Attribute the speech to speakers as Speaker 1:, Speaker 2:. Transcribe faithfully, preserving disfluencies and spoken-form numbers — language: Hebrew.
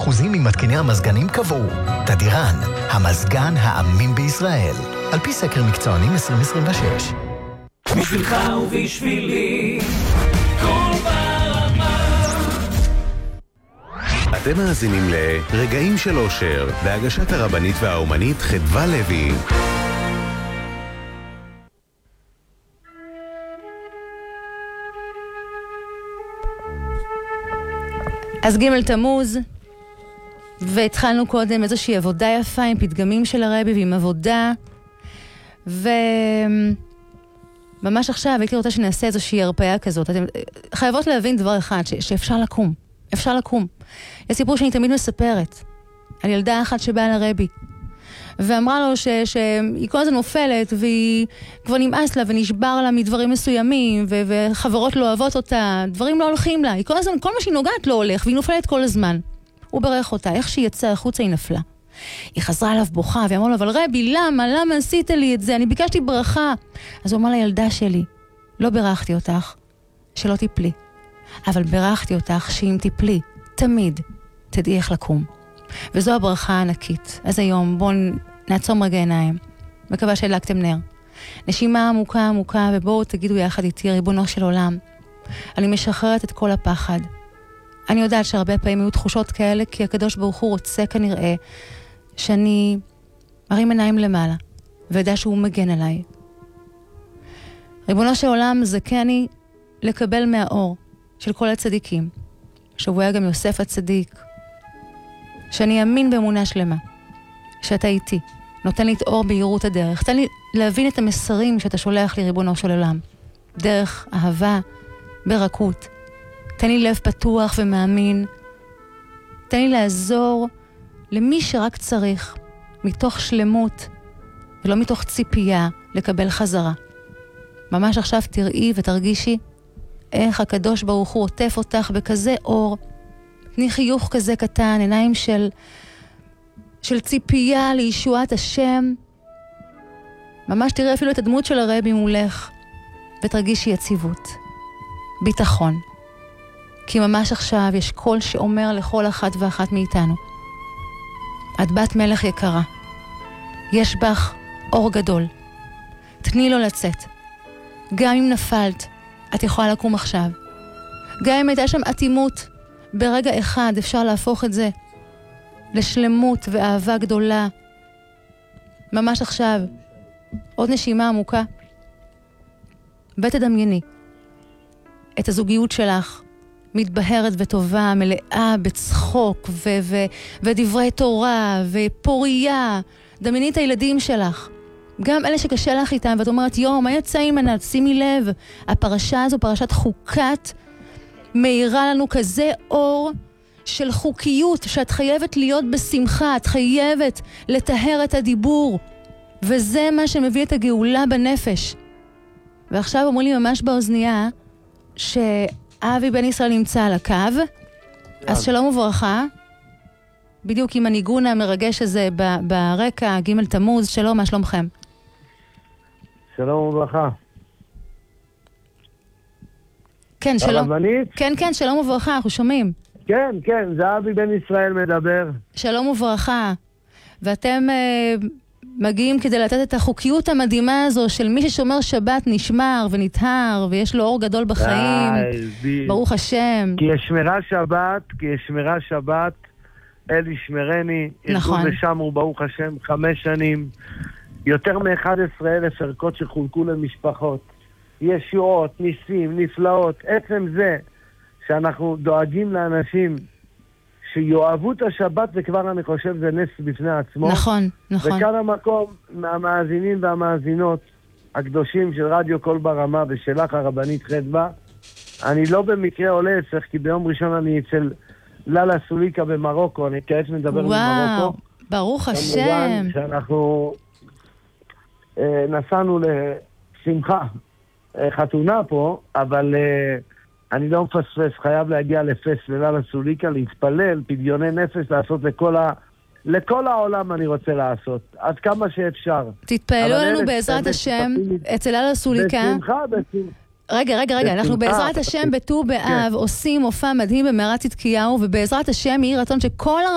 Speaker 1: אחוזים ממתקיני המזגנים קבעו. תדירן, המזגן האמין בישראל. על פי סקר מקצוענים עשרים עשרים ושש.
Speaker 2: בשבילך ובשבילי, כל ברמה.
Speaker 3: אתם מאזינים לרגעים של אושר, בהגשת הרבנית והאומנית חדווה לוי.
Speaker 4: אז ג' תמוז, והתחלנו קודם איזושהי עבודה יפה עם פתגמים של הרבי ועם עבודה, וממש עכשיו הייתי רוצה שנעשה איזושהי הרפאיה כזאת. אתם חייבות להבין דבר אחד, ש... שאפשר לקום, אפשר לקום. יש סיפור שאני תמיד מספרת, על ילדה אחת שבאה לרבי, ואמרה לו ש... שהיא כל הזמן נופלת, והיא כבר נמאס לה ונשבר לה מדברים מסוימים, ו... וחברות לא אוהבות אותה, דברים לא הולכים לה, היא כל הזמן, כל מה שהיא נוגעת לא הולך, והיא נופלת כל הזמן. הוא ברך אותה, איך שהיא יצאה החוצה היא נפלה. היא חזרה עליו בוכה, והיא אמרה לו, אבל רבי, למה, למה עשית לי את זה? אני ביקשתי ברכה. אז הוא אמר לילדה שלי, לא ברכתי אותך, שלא תיפלי, אבל ברכתי אותך שאם תיפלי, תמיד תדעי איך לקום. וזו הברכה הענקית. אז היום בואו נעצום רגע עיניים. מקווה שהדלקתם נר. נשימה עמוקה עמוקה, ובואו תגידו יחד איתי, ריבונו של עולם, אני משחררת את כל הפחד. אני יודעת שהרבה פעמים היו תחושות כאלה, כי הקדוש ברוך הוא רוצה כנראה שאני מרים עיניים למעלה, וידע שהוא מגן עליי. ריבונו של עולם, זכני לקבל מהאור של כל הצדיקים, שהוא היה גם יוסף הצדיק, שאני אאמין באמונה שלמה, שאתה איתי, נותן לי את אור בהירות הדרך, תן לי להבין את המסרים שאתה שולח לי, ריבונו של עולם, דרך אהבה, ברכות, תן לי לב פתוח ומאמין, תן לי לעזור למי שרק צריך, מתוך שלמות, ולא מתוך ציפייה לקבל חזרה. ממש עכשיו תראי ותרגישי איך הקדוש ברוך הוא עוטף אותך בכזה אור, תני חיוך כזה קטן, עיניים של, של ציפייה לישועת השם. ממש תראי אפילו את הדמות של הרבי מולך, ותרגישי יציבות, ביטחון. כי ממש עכשיו יש קול שאומר לכל אחת ואחת מאיתנו, את בת מלך יקרה, יש בך אור גדול, תני לו לצאת. גם אם נפלת, את יכולה לקום עכשיו. גם אם הייתה שם אטימות, ברגע אחד אפשר להפוך את זה לשלמות ואהבה גדולה. ממש עכשיו, עוד נשימה עמוקה, ותדמייני את הזוגיות שלך, מתבהרת וטובה, מלאה בצחוק ו- ו- ודברי תורה ופוריה. דמייני את הילדים שלך, גם אלה שקשה לך איתם, ואת אומרת, יום, מה יצא ממנה? שימי לב, הפרשה הזו, פרשת חוקת, מאירה לנו כזה אור של חוקיות, שאת חייבת להיות בשמחה, את חייבת לטהר את הדיבור, וזה מה שמביא את הגאולה בנפש. ועכשיו אומרים לי ממש באוזנייה, שאבי בן ישראל נמצא על הקו, אז שלום וברכה, בדיוק עם הניגון המרגש הזה ברקע, ג' תמוז, שלום, מה שלומכם?
Speaker 5: שלום וברכה.
Speaker 4: כן, שלום.
Speaker 5: הרבנית?
Speaker 4: כן, כן, שלום וברכה, אנחנו שומעים.
Speaker 5: כן, כן, זה אבי בן ישראל מדבר.
Speaker 4: שלום וברכה. ואתם uh, מגיעים כדי לתת את החוקיות המדהימה הזו של מי ששומר שבת נשמר ונטהר, ויש לו אור גדול בחיים. די, ברוך השם.
Speaker 5: כי ישמרה שבת, כי ישמרה שבת, אל ישמרני.
Speaker 4: נכון.
Speaker 5: ארגון ושמרו, ברוך השם, חמש שנים. יותר מ-אחד עשר אלף ערכות שחולקו למשפחות. ישועות, ניסים, נפלאות. עצם זה שאנחנו דואגים לאנשים שיואהבו את השבת, וכבר אני חושב זה נס בפני עצמו.
Speaker 4: נכון, נכון.
Speaker 5: וכאן המקום מהמאזינים והמאזינות הקדושים של רדיו כל ברמה ושלך הרבנית חדווה. אני לא במקרה עולה אצלך, כי ביום ראשון אני אצל ללה סוליקה במרוקו, אני כעת מדבר במרוקו.
Speaker 4: וואו, ברוך השם.
Speaker 5: שאנחנו אה, נסענו לשמחה, אה, חתונה פה, אבל אה, אני לא מפספס, חייב להגיע לפס לללה סוליקה, להתפלל, פדיוני נפש, לעשות לכל ה... לכל העולם אני רוצה לעשות, עד כמה שאפשר.
Speaker 4: תתפעלו לנו בעזרת השם, אצל ללה סוליקה.
Speaker 5: בשמחה, בשמחה.
Speaker 4: רגע, רגע, רגע, אנחנו בעזרת השם בט"ו באב עושים מופע מדהים במערת צדקיהו, ובעזרת השם יהי רצון שכל